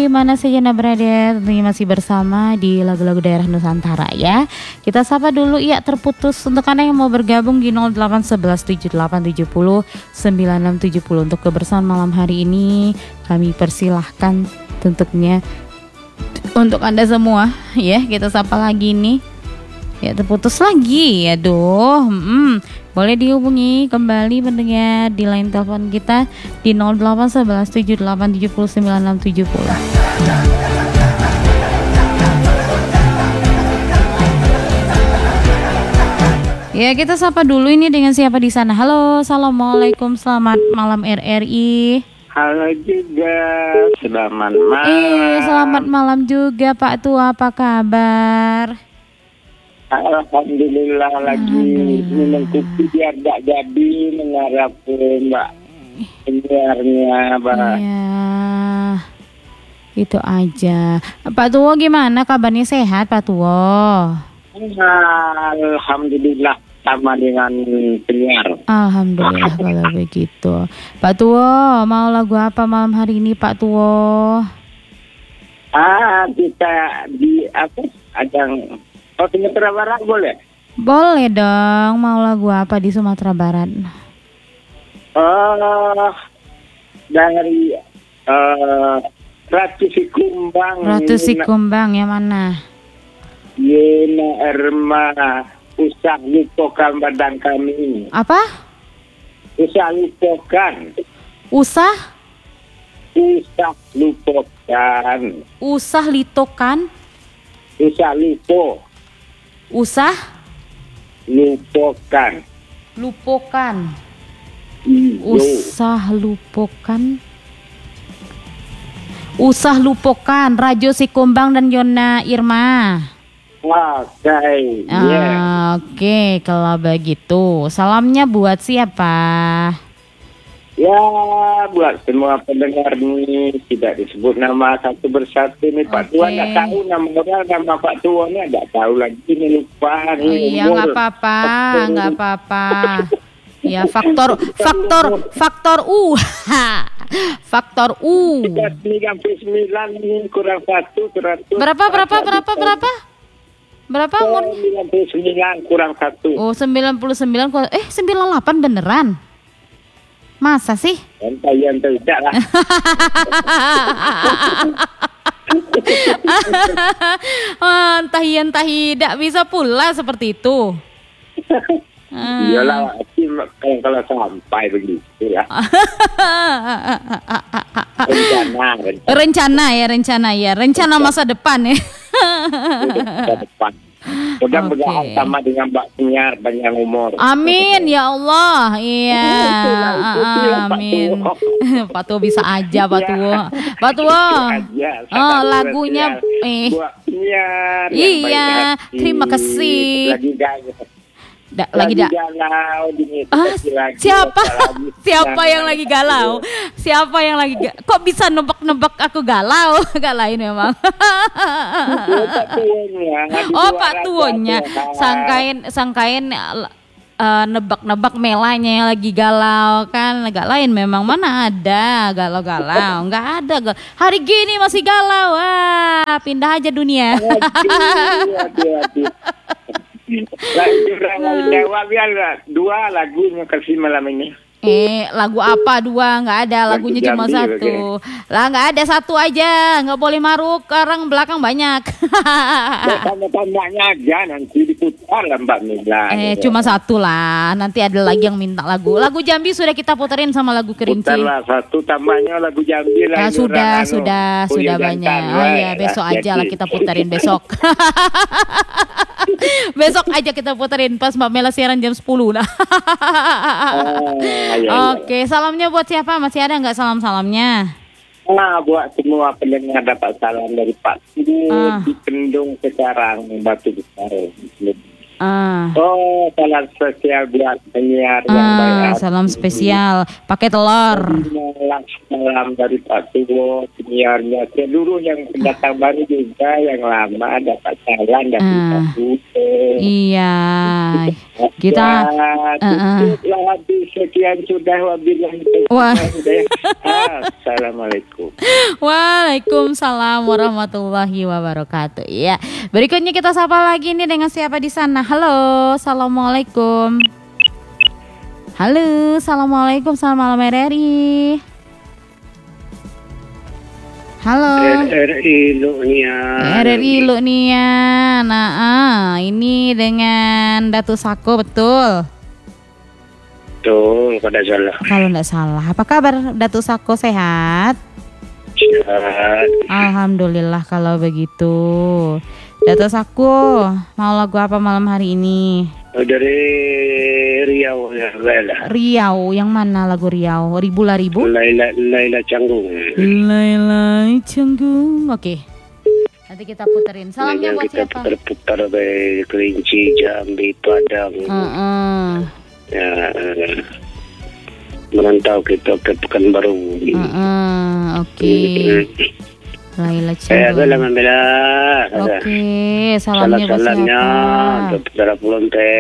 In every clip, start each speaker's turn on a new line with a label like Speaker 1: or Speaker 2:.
Speaker 1: di mana saja Anda berada, tentunya masih bersama di lagu-lagu daerah Nusantara ya. Kita sapa dulu ya, terputus untuk Anda yang mau bergabung di 081178709670 untuk kebersamaan malam hari ini. Kami persilahkan tentunya untuk Anda semua ya. Kita sapa lagi nih. Ya terputus lagi, aduh. Boleh dihubungi kembali pendengar di line telepon kita di 081178709670. Ya kita sapa dulu ini dengan siapa di sana. Halo, assalamualaikum, selamat malam RRI.
Speaker 2: Halo juga, selamat malam.
Speaker 1: Selamat malam juga Pak Tua, apa kabar?
Speaker 2: Alhamdulillah lagi minum kopi biar tak jadi mengharap Mbak penyiarnya, Mbak.
Speaker 1: Iya, itu aja. Pak Tuwo gimana kabarnya, sehat Pak Tuwo?
Speaker 2: Alhamdulillah sama dengan penyiar.
Speaker 1: Alhamdulillah kalau begitu. Pak Tuwo mau lagu apa malam hari ini Pak Tuwo?
Speaker 2: Kita di apa? Ajang Sumatera Barat boleh?
Speaker 1: Boleh dong, mau lagu apa di Sumatera Barat?
Speaker 2: Dari Ratu Sikumbang.
Speaker 1: Ratu Sikumbang yang mana?
Speaker 2: Yena Erma usah lupakan badan kami.
Speaker 1: Apa?
Speaker 2: Usah lupakan.
Speaker 1: Usah?
Speaker 2: Usah lupakan.
Speaker 1: Usah litokan?
Speaker 2: Usah lupa.
Speaker 1: Usah?
Speaker 2: Lupakan.
Speaker 1: Lupakan.
Speaker 2: Iyo.
Speaker 1: Usah lupakan. Usah lupakan. Rajo Sikumbang dan Yona Irma.
Speaker 2: Oke.
Speaker 1: Oke, kalau begitu salamnya buat siapa?
Speaker 2: Ya, buat semua pendengar nih, tidak disebut nama satu persatu nih. Pak Tua nggak tahu nama orang, nama Pak Tua nih nggak tahu lagi, ini lupa nih.
Speaker 1: Iya, nggak apa-apa. Ya, faktor U. Faktor U.
Speaker 2: 99 nih, kurang 1, kurang 1.
Speaker 1: Berapa umurnya?
Speaker 2: 99 kurang 1.
Speaker 1: Oh, 99 98 beneran? Masa sih?
Speaker 2: Yang tidak lah.
Speaker 1: Entah tidak bisa pula seperti itu.
Speaker 2: Iyalah, kalau sampai begitu ya. Rencana
Speaker 1: masa depan ya.
Speaker 2: Masa depan. Mudah-mudahan sama dengan Mbak penyiar banyak umur.
Speaker 1: Amin ya Allah. Iya. Amin. Pak Tuwo bisa aja Pak Tuwo. Pak Tuwo. Lagunya
Speaker 2: buat penyiar.
Speaker 1: Iya. Terima kasih. Lagi galau. Siapa yang lagi galau? Kok bisa nebak aku galau? Galain memang. Oh, Pak Tuonya. Sangkain nebak-nebak Melanya yang lagi galau kan. Agak lain memang, mana ada galau-galau. Nggak ada. Hari gini masih galau. Pindah aja dunia.
Speaker 2: Jawab ya, 2 lagunya kasih malam ini.
Speaker 1: Lagu apa 2? Nggak ada, lagunya cuma 1. Lah nggak ada, 1 aja, nggak boleh maruk, orang belakang banyak.
Speaker 2: Tanya-tanyanya aja, nanti diputar lah Mbak Mila.
Speaker 1: Cuma 1 lah, nanti ada lagi yang minta lagu Jambi sudah kita puterin sama lagu Kerinci.
Speaker 2: Putarlah 1, tambahnya lagu Jambi lah.
Speaker 1: Sudah banyak. Ya besok aja lah kita puterin besok. Besok aja kita puterin pas Mbak Mela siaran jam 10 lah. Oke, salamnya buat siapa? Masih ada nggak salamnya?
Speaker 2: Buat semua pendengar dapat salam dari Pak Tuwo di Kendung sekarang Batu Besar. Salam spesial buat penyiar yang baik.
Speaker 1: Salam spesial pakai telur.
Speaker 2: Salam dari Pak Tuwo, penyiarnya, seluruh yang pendatang baru juga, yang lama dapat salam dari Pak Tuwo.
Speaker 1: Iya. Kita
Speaker 2: tutuplah habis sekian sudah wabillahi
Speaker 1: Wah.
Speaker 2: taufiq. Assalamualaikum.
Speaker 1: Waalaikumsalam warahmatullahi wabarakatuh. Ya, berikutnya kita sapa lagi nih dengan siapa di sana. Halo, assalamualaikum. Halo, assalamualaikum. Selamat malam RRI. Halo.
Speaker 2: RRI Lu Nia.
Speaker 1: Nah, ini dengan Datu Sako, betul?
Speaker 2: Betul, kada salah.
Speaker 1: Kalau nggak salah. Apa kabar Datu Sako, sehat?
Speaker 2: Sehat.
Speaker 1: Alhamdulillah kalau begitu. Datu Sako, mau lagu apa malam hari ini?
Speaker 2: Dari Riau ya, Laila.
Speaker 1: Riau, yang mana lagu Riau? Ribu lah ribu?
Speaker 2: Laila Canggung.
Speaker 1: Laila Canggung. Oke. Nanti kita puterin. Salamnya buat
Speaker 2: kita
Speaker 1: siapa?
Speaker 2: putar dari Kerinci, Jambi, Padang. Ya, merantau kita ke Pekanbaru.
Speaker 1: Oke. Laila
Speaker 2: Saya
Speaker 1: Canggung.
Speaker 2: bilang Mila.
Speaker 1: Oke, salamnya buat
Speaker 2: Salamnya
Speaker 1: siapa?
Speaker 2: untuk Saudara Pulonte.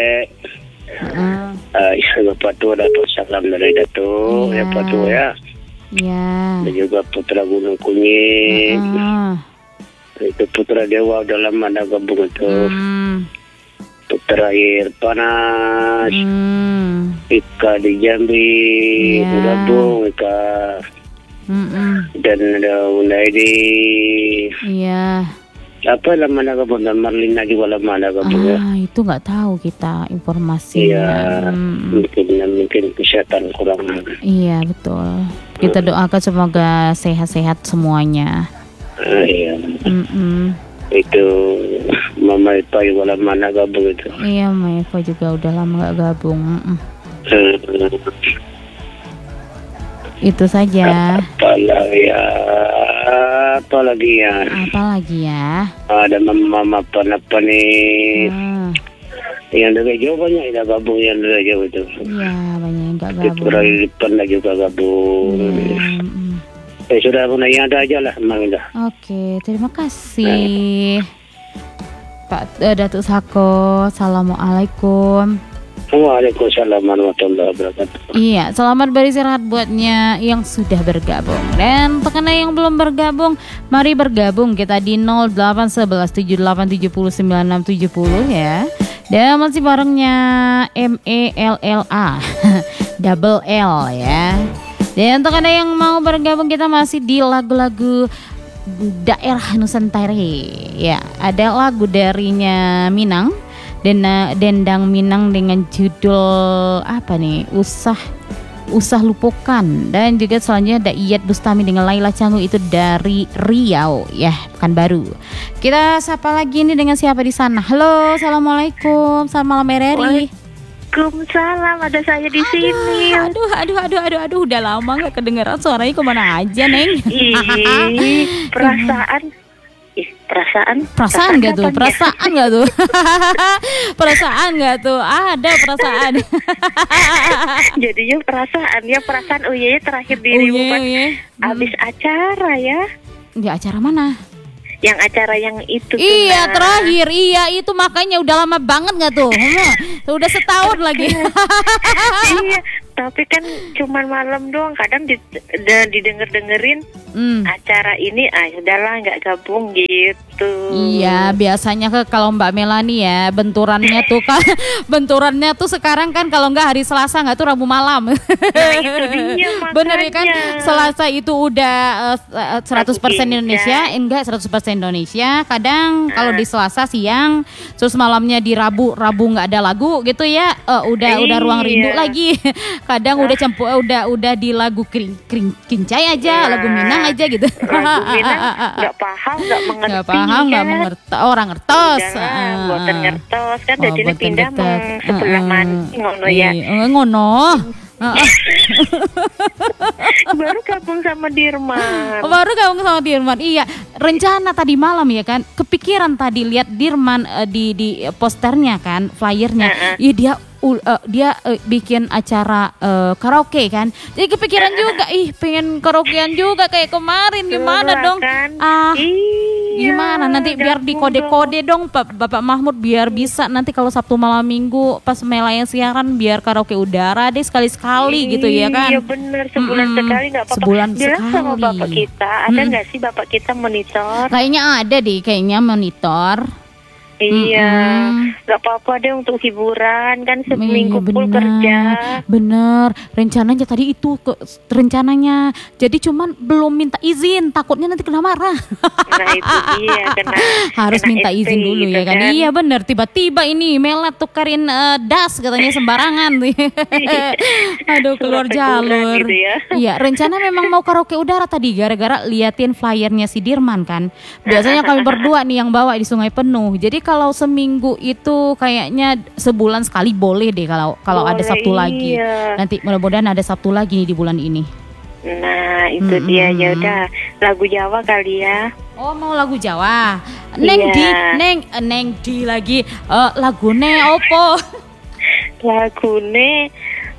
Speaker 2: Bapak tua Datuk, salam dari Datuk.
Speaker 1: Iya.
Speaker 2: Bapak tua ya.
Speaker 1: Ya.
Speaker 2: Dan juga putra Gunung Kunyit. Itu putra Dewa udah lama dah gabung itu. Putra Air Panas. Ika di Jambi.
Speaker 1: Iya.
Speaker 2: Gabung Ika. Dan ada Undai di
Speaker 1: Iya.
Speaker 2: apa lama dah gabung, dan Marlina juga lama dah gabung ya.
Speaker 1: Itu nggak tahu kita informasinya.
Speaker 2: Iya, mungkin kesehatan kurang.
Speaker 1: Iya, betul. Kita doakan semoga sehat-sehat semuanya.
Speaker 2: Iya. Itu Mama Ipa juga lama dah gabung itu.
Speaker 1: Iya, Maeva juga udah lama nggak gabung. Itu saja.
Speaker 2: Apalagi ya. Ada mama apa nih? Yang dari jauh banyak yang gabung, yang dari jauh itu.
Speaker 1: Iya, banyak yang nggak gabung.
Speaker 2: Putra Lipan juga gabung. Sudah pun yang ada aja lah, memang dah.
Speaker 1: Oke, terima kasih Pak Datuk Sako. Assalamualaikum.
Speaker 2: Waalaikumsalam warahmatullahi wabarakatuh.
Speaker 1: Iya, selamat beristirahat buatnya yang sudah bergabung. Dan untuk Anda yang belum bergabung, mari bergabung kita di 081178709670 ya. Dan masih barengnya MELLA double L ya. Dan untuk Anda yang mau bergabung, kita masih di lagu-lagu daerah Nusantara ya. Ada lagu darinya Minang, Dendang Minang dengan judul apa nih? Usah lupakan. Dan juga selanjutnya ada Iyad Bustami dengan Laila Canggung, itu dari Riau ya, Pekanbaru. Kita sapa lagi nih dengan siapa di sana? Halo, assalamualaikum, selamat malam RRI.
Speaker 3: Waalaikumsalam, ada saya di sini.
Speaker 1: Aduh, udah lama nggak kedengeran suaranya, kemana aja Neng? Perasaan nggak tuh? Perasaan nggak tuh? Ada perasaan.
Speaker 3: Jadinya perasaan. Oh iya, terakhir dirimu pas habis acara ya.
Speaker 1: Di acara mana?
Speaker 3: Yang acara yang itu.
Speaker 1: Iya, terakhir. Iya, itu makanya udah lama banget nggak tuh? Udah setahun lagi.
Speaker 3: Iya, tapi kan cuman malam doang. Kadang didengerin acara ini, udahlah nggak gabung gitu.
Speaker 1: Iya, biasanya kalau Mbak Melani ya benturannya tuh kan, benturannya tuh sekarang kan kalau nggak hari Selasa nggak tuh Rabu malam.
Speaker 3: Nah itu dia makanya.
Speaker 1: Bener ya kan? Selasa itu udah 100% Indonesia, enggak 100% Indonesia. Kadang kalau di Selasa siang, terus malamnya di Rabu nggak ada lagu gitu ya. Udah ruang rindu lagi. Kadang udah udah di lagu Kincai aja, lagu Minang aja gitu.
Speaker 3: Lagu Minang nggak paham, nggak mengerti.
Speaker 1: Orang ngertos.
Speaker 3: Buatan ngertos kan, jadi pindah sebelah mana ngono ya.
Speaker 1: Ngono.
Speaker 3: Baru gabung sama Dirman.
Speaker 1: Iya, rencana tadi malam ya kan, kepikiran tadi lihat Dirman di posternya kan, flyernya. Iya, dia bikin acara karaoke kan. Jadi kepikiran juga, pengen karaokean juga kayak kemarin. Gimana dong?
Speaker 3: Kan?
Speaker 1: gimana nanti biar di kode-kode dong Bapak Mahmud biar bisa nanti kalau Sabtu malam Minggu pas Melaya siaran biar karaoke udara deh sekali-sekali gitu ya kan.
Speaker 3: Iya bener, sebulan sekali nggak apa-apa.
Speaker 1: Sebulan
Speaker 3: Bilang
Speaker 1: sekali.
Speaker 3: sama bapak kita, ada nggak sih bapak kita monitor?
Speaker 1: Kayaknya ada deh monitor.
Speaker 3: Iya, nggak apa-apa deh untuk hiburan kan seminggu full kerja.
Speaker 1: Bener, rencananya tadi itu rencananya. Jadi cuman belum minta izin, takutnya nanti kena marah.
Speaker 3: Nah itu dia,
Speaker 1: harus minta
Speaker 3: SP
Speaker 1: izin dulu
Speaker 3: gitu
Speaker 1: ya kan. Iya bener, tiba-tiba ini Mela tukerin das katanya sembarangan. Aduh keluar jalur.
Speaker 3: Gitu ya.
Speaker 1: Iya, rencana memang mau karaoke udara tadi gara-gara liatin flyernya si Dirman kan. Biasanya kami berdua nih yang bawa di Sungai Penuh. Jadi kalau seminggu itu kayaknya sebulan sekali boleh deh kalau ada Sabtu lagi. Nanti mudah-mudahan ada Sabtu lagi nih di bulan ini.
Speaker 3: Nah itu dia, ya udah lagu Jawa kali ya.
Speaker 1: Oh mau lagu Jawa. Neng di lagi lagune opo?
Speaker 3: Lagune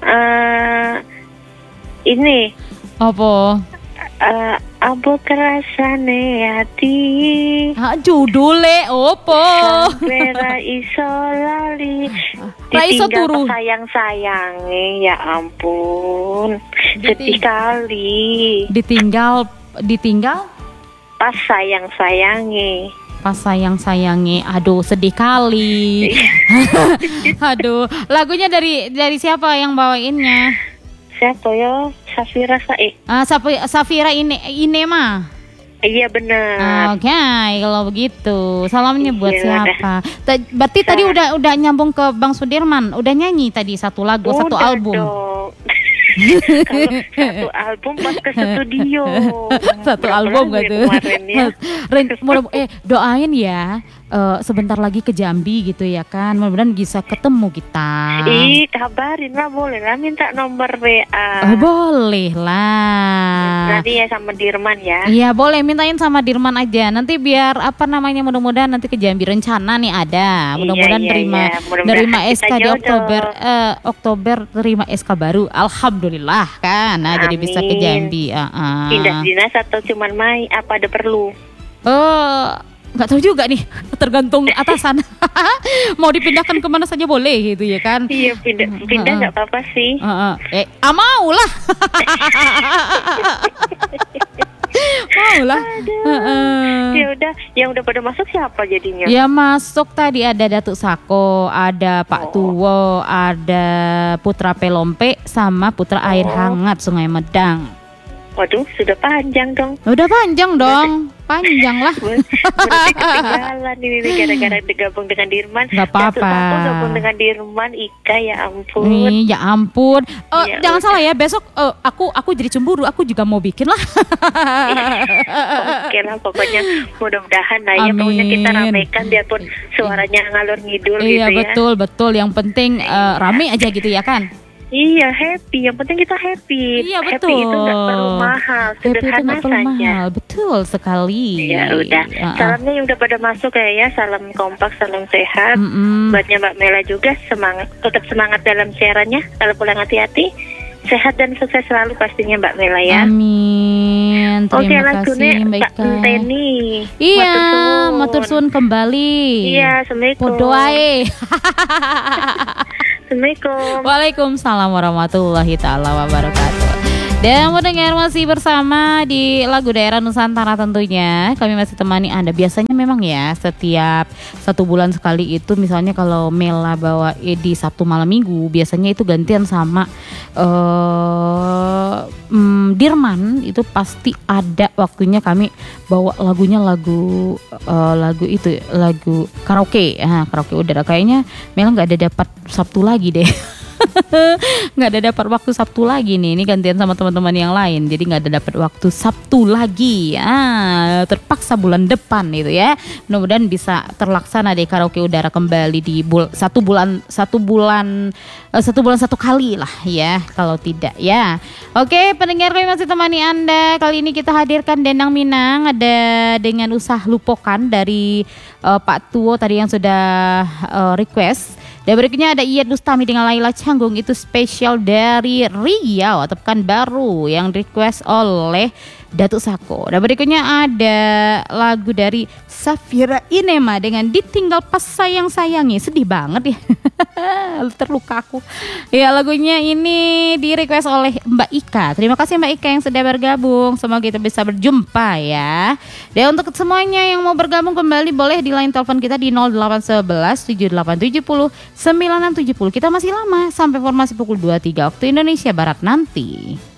Speaker 3: ini
Speaker 1: opo?
Speaker 3: Ambo kerasane hati.
Speaker 1: Judule opo?
Speaker 3: Sampai ra iso lali.
Speaker 1: Ra iso turu.
Speaker 3: Sayang-sayange, ya ampun. Sedih kali.
Speaker 1: Ditinggal
Speaker 3: pas sayang-sayange.
Speaker 1: Pas sayang-sayange. Aduh sedih kali. Aduh, lagunya dari siapa yang bawainnya?
Speaker 3: Siapa ya? Safira
Speaker 1: Safira ini mah.
Speaker 3: Iya benar.
Speaker 1: Oke, kalau begitu salamnya buat
Speaker 3: Iya,
Speaker 1: siapa? Berarti tadi udah nyambung ke Bang Sudirman, udah nyanyi tadi satu lagu, satu album.
Speaker 3: Kalau satu album pas ke studio.
Speaker 1: Satu album gak tuh? Doain ya sebentar lagi ke Jambi gitu ya kan. Mudah-mudahan bisa ketemu kita.
Speaker 3: Kabarin lah, boleh lah minta nomor WA.
Speaker 1: Boleh lah.
Speaker 3: Nanti ya sama Dirman ya.
Speaker 1: Iya boleh, mintain sama Dirman aja. Nanti biar mudah-mudahan nanti ke Jambi rencana nih ada. Mudah-mudahan terima SK di Oktober terima SK baru. Alhamdulillah kan. Nah jadi bisa ke Jambi.
Speaker 3: Pindah dinas atau cuman apa ada perlu?
Speaker 1: Nggak tahu juga nih, tergantung atasan. Mau dipindahkan kemana saja boleh gitu ya kan?
Speaker 3: Iya pindah nggak apa-apa sih.
Speaker 1: Mau lah. Mau lah.
Speaker 3: Ya udah, yang udah pada masuk siapa jadinya?
Speaker 1: Ya masuk tadi ada Datuk Sako, ada Pak Tuwo, ada Putra Pelompe sama Putra Air Hangat Sungai Medang.
Speaker 3: Waduh, sudah panjang dong.
Speaker 1: Udah panjang dong. Panjang lah.
Speaker 3: Berarti ketinggalan ini gara-gara digabung dengan Dirman.
Speaker 1: Gak apa-apa.
Speaker 3: Aku gabung dengan Dirman, Ika, ya ampun.
Speaker 1: Ya ampun. Jangan
Speaker 3: udah.
Speaker 1: salah ya, besok aku jadi cemburu. Aku juga mau bikin lah.
Speaker 3: Oke lah, pokoknya mudah-mudahan lah ya. Pokoknya kita ramekan biarpun suaranya ngalur ngidul gitu ya.
Speaker 1: Iya betul. Yang penting rame aja gitu ya kan.
Speaker 3: Iya, happy. Yang penting kita happy.
Speaker 1: Iya betul.
Speaker 3: Happy itu nggak perlu mahal, sederhana saja.
Speaker 1: Betul sekali.
Speaker 3: Ya udah. Salamnya yang udah pada masuk ya. Salam kompak, salam sehat. Buatnya Mbak Mela juga tetap semangat dalam siarannya. Kalau pulang hati-hati, sehat dan sukses selalu pastinya Mbak Mela ya.
Speaker 1: Amin. Terima kasih Mbak Ika.
Speaker 3: Teni.
Speaker 1: Iya, matur suwun kembali.
Speaker 3: Iya, assalamualaikum.
Speaker 1: Podo ae.
Speaker 3: Assalamualaikum.
Speaker 1: Waalaikumsalam warahmatullahi taala wabarakatuh. Dan mendengar masih bersama di lagu daerah Nusantara tentunya. Kami masih temani Anda. Biasanya memang ya setiap 1 bulan sekali itu misalnya kalau Mela bawa di Sabtu malam Minggu biasanya itu gantian sama Dirman. Itu pasti ada waktunya kami bawa lagu karaoke. Karaoke udara. Kayaknya Mela nggak ada dapat Sabtu lagi deh. Nggak ada dapat waktu Sabtu lagi nih. Ini gantian sama teman-teman yang lain. Jadi nggak ada dapat waktu Sabtu lagi. Terpaksa bulan depan itu ya. Mudah-mudahan bisa terlaksana deh karaoke udara kembali di satu bulan satu kali lah ya. Kalau tidak ya. Oke, pendengar kami masih temani Anda. Kali ini kita hadirkan Denang Minang ada dengan Usah Lupokan dari Pak Tuwo tadi yang sudah request. Dan berikutnya ada Iyad Lustami dengan Laila Canggung, itu spesial dari Riau atau Pekanbaru yang request oleh Datuk Sako. Dan berikutnya ada lagu dari Safira Inema dengan Ditinggal Pas Sayang-Sayangi. Sedih banget ya. Terluka aku. Ya, lagunya ini di request oleh Mbak Ika. Terima kasih Mbak Ika yang sudah bergabung. Semoga kita bisa berjumpa ya. Dan untuk semuanya yang mau bergabung kembali boleh di line telepon kita di 0811 7870 9670. Kita masih lama sampai formasi pukul 23 waktu Indonesia Barat nanti.